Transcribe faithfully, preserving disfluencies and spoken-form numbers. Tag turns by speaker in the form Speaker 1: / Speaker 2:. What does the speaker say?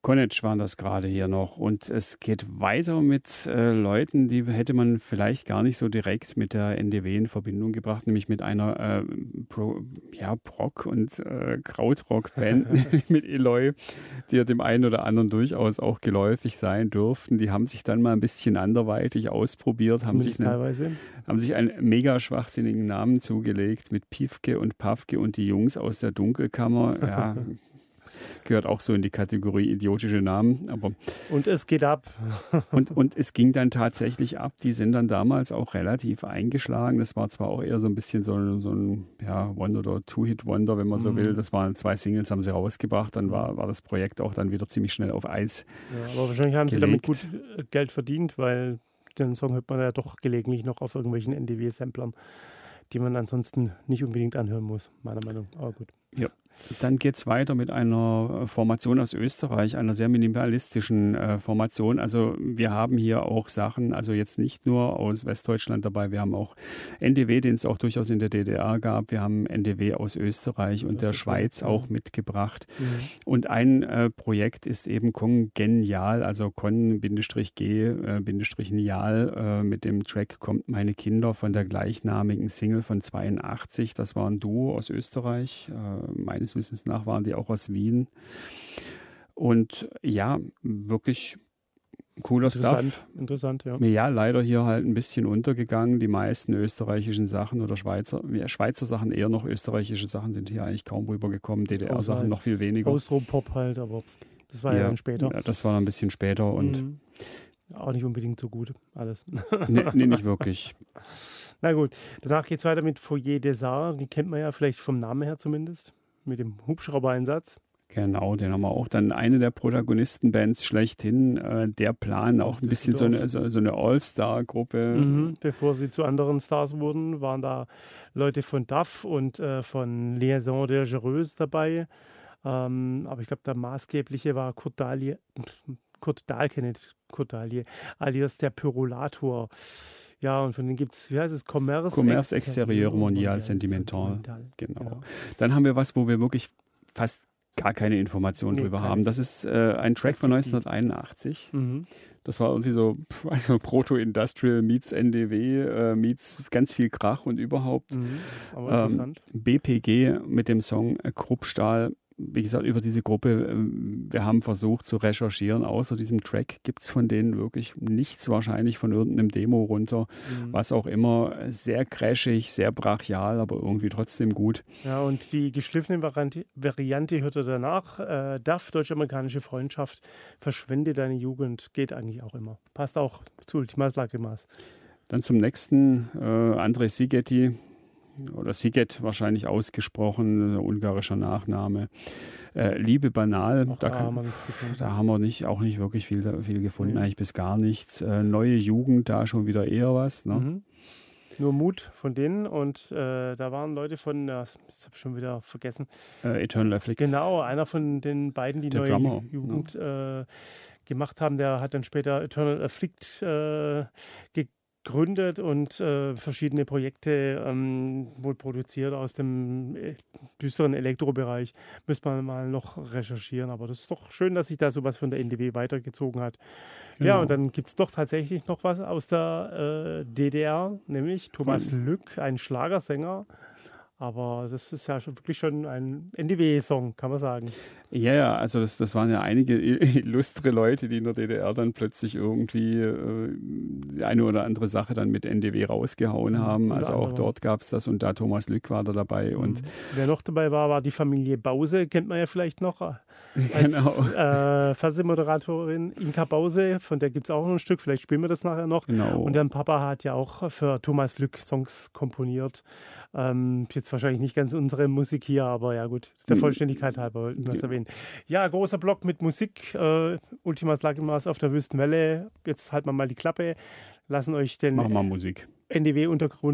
Speaker 1: Konitsch waren das gerade hier noch. Und es geht weiter mit äh, Leuten, die hätte man vielleicht gar nicht so direkt mit der N D W in Verbindung gebracht, nämlich mit einer äh, Pro, ja, Prog- und äh, Krautrock-Band mit Eloy, die dem einen oder anderen durchaus auch geläufig sein dürften. Die haben sich dann mal ein bisschen anderweitig ausprobiert, haben sich, einen, haben sich einen mega schwachsinnigen Namen zugelegt mit Piefke und Pafke und die Jungs aus der Dunkelkammer. Ja, gehört auch so in die Kategorie idiotische Namen. Aber
Speaker 2: und es geht ab.
Speaker 1: und, und es ging dann tatsächlich ab. Die sind dann damals auch relativ eingeschlagen. Das war zwar auch eher so ein bisschen so ein, so ein ja, One- oder Two-Hit-Wonder, wenn man so will. Das waren zwei Singles, haben sie rausgebracht. Dann war, war das Projekt auch dann wieder ziemlich schnell auf Eis
Speaker 2: ja, aber wahrscheinlich haben gelegt. Sie damit gut Geld verdient, weil den Song hört man ja doch gelegentlich noch auf irgendwelchen N D W-Samplern, die man ansonsten nicht unbedingt anhören muss, meiner Meinung nach. Aber gut.
Speaker 1: Ja. Dann geht es weiter mit einer Formation aus Österreich, einer sehr minimalistischen äh, Formation. Also wir haben hier auch Sachen, also jetzt nicht nur aus Westdeutschland dabei, wir haben auch N D W, den es auch durchaus in der D D R gab. Wir haben N D W aus Österreich und der Schweiz schön, auch ja. mitgebracht. Mhm. Und ein äh, Projekt ist eben Kongenial, also Kon-G-Nial äh, mit dem Track Kommt meine Kinder von der gleichnamigen Single von zweiundachtzig. Das war ein Duo aus Österreich, äh, meines Wissens nach waren die auch aus Wien. Und ja, wirklich cooler
Speaker 2: interessant,
Speaker 1: Stuff.
Speaker 2: Interessant, ja.
Speaker 1: Ja, leider hier halt ein bisschen untergegangen. Die meisten österreichischen Sachen oder Schweizer, ja, Schweizer Sachen eher noch, österreichische Sachen sind hier eigentlich kaum rübergekommen. D D R-Sachen noch viel weniger.
Speaker 2: Austro-Pop halt, aber das war ja, ja dann später.
Speaker 1: Ja, das war ein bisschen später und
Speaker 2: mhm. auch nicht unbedingt so gut, alles.
Speaker 1: nee, nee, nicht wirklich.
Speaker 2: Na gut, danach geht es weiter mit Foyer des Arts. Die kennt man ja vielleicht vom Namen her zumindest. Mit dem Hubschrauber-Einsatz.
Speaker 1: Genau, den haben wir auch. Dann eine der Protagonistenbands schlechthin, äh, der Plan, auch ein bisschen so eine, so, so eine All-Star-Gruppe.
Speaker 2: Mhm, bevor sie zu anderen Stars wurden, waren da Leute von D A F und äh, von Liaison Dangereuse dabei. Ähm, aber ich glaube, der maßgebliche war Kurt Dahlke, Kurt Dahlke, nicht Kurt Dahlke, alias der Pyrolator. Ja, und von denen gibt es, wie heißt es, Commerce,
Speaker 1: Commerce Exterieur Mondial Sentimental. Genau. genau. Dann haben wir was, wo wir wirklich fast gar keine Informationen nee, drüber keine. haben. Das ist äh, ein Track von neunzehnhunderteinundachtzig. Mhm. Das war irgendwie so also Proto-Industrial meets N D W, äh, meets ganz viel Krach und überhaupt.
Speaker 2: Mhm. Aber interessant.
Speaker 1: Ähm, B P G mit dem Song äh, Kruppstahl. Wie gesagt, über diese Gruppe, wir haben versucht zu recherchieren, außer diesem Track gibt es von denen wirklich nichts, wahrscheinlich von irgendeinem Demo runter, mhm. was auch immer, sehr crashig, sehr brachial, aber irgendwie trotzdem gut.
Speaker 2: Ja, und die geschliffene Variante, Variante hört er danach, äh, D A F, Deutsch-Amerikanische Freundschaft, verschwende deine Jugend, geht eigentlich auch immer. Passt auch zu Ultimas Lacrimas.
Speaker 1: Dann zum nächsten, äh, André Szigeti, oder Sziget wahrscheinlich ausgesprochen, ungarischer Nachname. Äh, Liebe banal,
Speaker 2: da, da, haben wir nichts gefunden.
Speaker 1: Da haben wir nicht, auch nicht wirklich viel, viel gefunden,
Speaker 2: nee.
Speaker 1: eigentlich bis gar nichts. Äh, neue Jugend, da schon wieder eher was. Ne?
Speaker 2: Mhm. Nur Mut von denen und äh, da waren Leute von, ja, das habe ich schon wieder vergessen.
Speaker 1: Äh, Eternal Afflict.
Speaker 2: Genau, einer von den beiden, die
Speaker 1: der
Speaker 2: neue
Speaker 1: Drummer,
Speaker 2: Jugend ja. äh, gemacht haben, der hat dann später Eternal Afflict äh, gegründet. gründet und äh, verschiedene Projekte ähm, wohl produziert aus dem äh, düsteren Elektrobereich. Müsste man mal noch recherchieren, aber das ist doch schön, dass sich da sowas von der N D W weitergezogen hat. Genau. Ja, und dann gibt es doch tatsächlich noch was aus der äh, D D R, nämlich Thomas Voll. Lück, ein Schlagersänger. Aber das ist ja schon wirklich schon ein N D W-Song, kann man sagen.
Speaker 1: Ja, ja, also das, das waren ja einige illustre Leute, die in der D D R dann plötzlich irgendwie äh, die eine oder andere Sache dann mit N D W rausgehauen haben. Mhm, also auch andere. Dort gab es das und da Thomas Lück war da dabei. Mhm. Und
Speaker 2: wer noch dabei war, war die Familie Bause, kennt man ja vielleicht noch. Als
Speaker 1: genau.
Speaker 2: äh, Fernsehmoderatorin Inka Bause, von der gibt es auch noch ein Stück, vielleicht spielen wir das nachher noch.
Speaker 1: Genau.
Speaker 2: Und deren Papa hat ja auch für Thomas Lück Songs komponiert. Ähm, jetzt wahrscheinlich nicht ganz unsere Musik hier, aber ja gut, der Vollständigkeit halber wollten wir es erwähnen. Ja, großer Block mit Musik, äh, Ultimas Lacrimas auf der Wüstenwelle. Jetzt halten wir mal die Klappe, lassen euch den
Speaker 1: Machen wir Musik.
Speaker 2: N D W-Untergrund